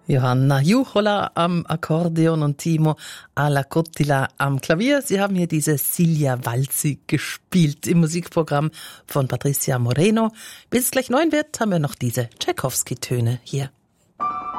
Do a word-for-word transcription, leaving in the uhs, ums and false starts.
Johanna Juchola am Akkordeon und Timo Alacottila am Klavier. Sie haben hier diese Silja Walzi gespielt im Musikprogramm von Patricia Moreno. Bis es gleich neun wird, haben wir noch diese Tschaikowski-Töne hier.